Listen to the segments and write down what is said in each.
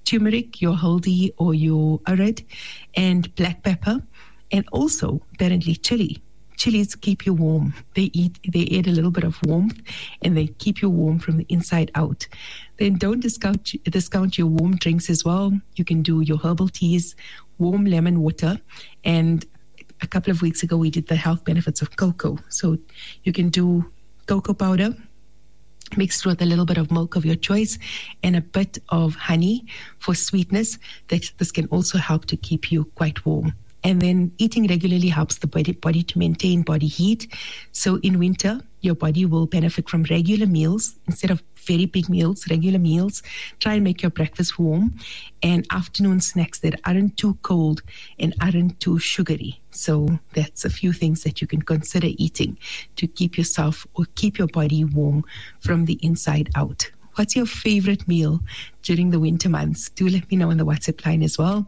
turmeric, your haldi or your urad, and black pepper, and also apparently chili. Chilies keep you warm. They add a little bit of warmth, and they keep you warm from the inside out. Then don't discount your warm drinks as well. You can do your herbal teas, warm lemon water, and a couple of weeks ago we did the health benefits of cocoa. So you can do cocoa powder mixed with a little bit of milk of your choice and a bit of honey for sweetness. This can also help to keep you quite warm. And then eating regularly helps the body to maintain body heat. So in winter, your body will benefit from regular meals instead of very big meals, regular meals. Try and make your breakfast warm, and afternoon snacks that aren't too cold and aren't too sugary. So that's a few things that you can consider eating to keep yourself or keep your body warm from the inside out. What's your favorite meal during the winter months? Do let me know on the WhatsApp line as well.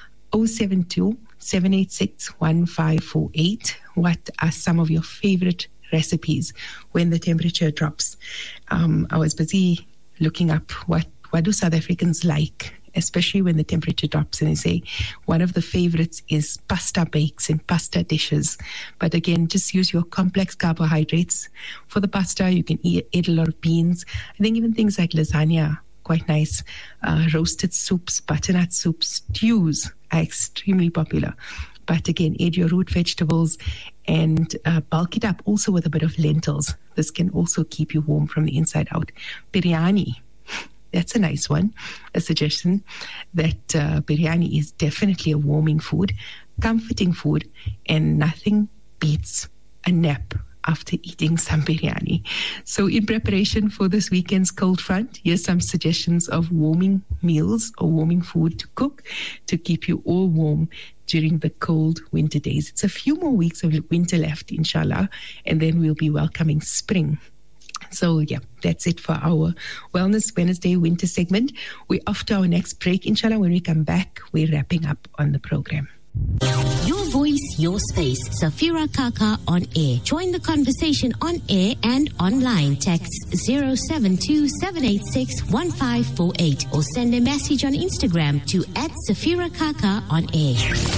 072-786-1548. What are some of your favorite recipes when the temperature drops? I was busy looking up what do South Africans like, especially when the temperature drops, and they say one of the favorites is pasta bakes and pasta dishes. But again, just use your complex carbohydrates. For the pasta, you can eat a lot of beans. I think even things like lasagna, quite nice. Roasted soups, butternut soups, stews are extremely popular. But again, add your root vegetables and bulk it up also with a bit of lentils. This can also keep you warm from the inside out. Biryani, that's a nice one. A suggestion that biryani is definitely a warming food, comforting food, and nothing beats a nap after eating some biryani. So in preparation for this weekend's cold front, here's some suggestions of warming meals or warming food to cook to keep you all warm during the cold winter days. It's a few more weeks of winter left, inshallah, and then we'll be welcoming spring. So yeah, that's it for our Wellness Wednesday winter segment. We're off to our next break, inshallah. When we come back, we're wrapping up on the program. Your voice, your space. Safira Kaka on air. Join the conversation on air and online. Text 072-786-1548 or send a message on Instagram to @Safira Kaka on air.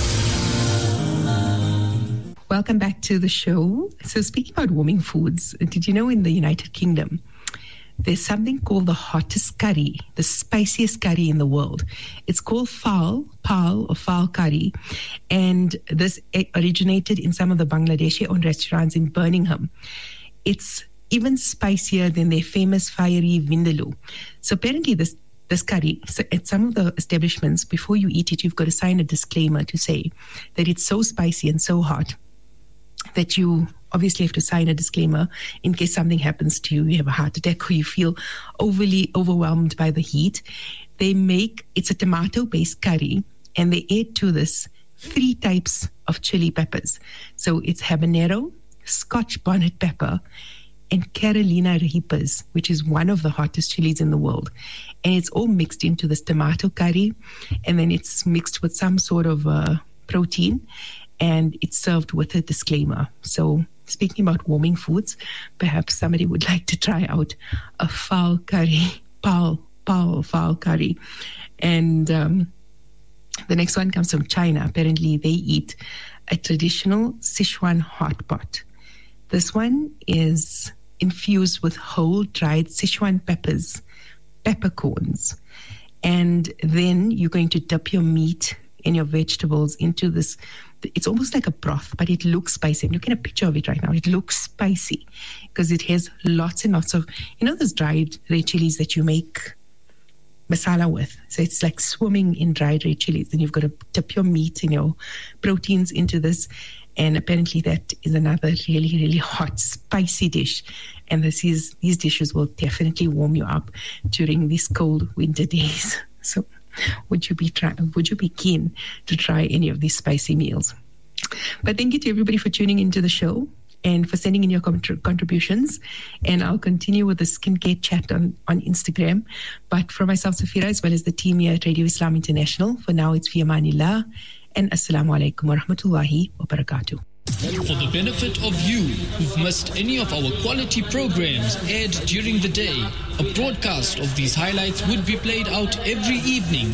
Welcome back to the show. So speaking about warming foods, did you know in the United Kingdom there's something called the hottest curry, the spiciest curry in the world? It's called pal or fal curry, and this originated in some of the Bangladeshi-owned restaurants in Birmingham. It's even spicier than their famous fiery vindaloo. So apparently this curry, so at some of the establishments, before you eat it, you've got to sign a disclaimer to say that it's so spicy and so hot that you obviously have to sign a disclaimer in case something happens to you, you have a heart attack or you feel overly overwhelmed by the heat. It's a tomato-based curry, and they add to this 3 types of chili peppers. So it's habanero, Scotch bonnet pepper, and Carolina Reapers, which is one of the hottest chilies in the world. And it's all mixed into this tomato curry, and then it's mixed with some sort of protein, and it's served with a disclaimer. So speaking about warming foods, perhaps somebody would like to try out a fal curry, fal curry. And the next one comes from China. Apparently they eat a traditional Sichuan hot pot. This one is infused with whole dried Sichuan peppers, peppercorns. And then you're going to dip your meat and your vegetables into this. It's almost like a broth, but it looks spicy. I'm looking at a picture of it right now. It looks spicy because it has lots and lots of, those dried red chilies that you make masala with. So it's like swimming in dried red chilies. And you've got to dip your meat and your proteins into this. And apparently that is another really, really hot, spicy dish. And these dishes will definitely warm you up during these cold winter days. So would you be keen to try any of these spicy meals? But thank you to everybody for tuning into the show and for sending in your contributions. And I'll continue with the skincare chat on Instagram. But for myself, Safira, as well as the team here at Radio Islam International, for now it's fi amanillah and assalamu alaikum wa rahmatullahi wa barakatuh. For the benefit of you who've missed any of our quality programs aired during the day, a broadcast of these highlights would be played out every evening